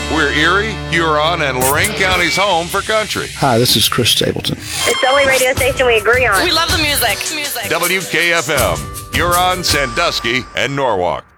We're Erie, Huron, and Lorain County's home for country. Hi, this is Chris Stapleton. It's the only radio station we agree on. We love the music. WKFM, Huron, Sandusky, and Norwalk.